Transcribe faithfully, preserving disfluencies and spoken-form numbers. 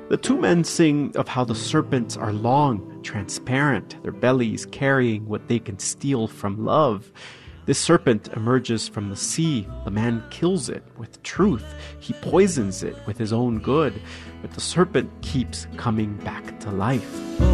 The two men sing of how the serpents are long, transparent, their bellies carrying what they can steal from love. This serpent emerges from the sea. The man kills it with truth. He poisons it with his own good. But the serpent keeps coming back to life.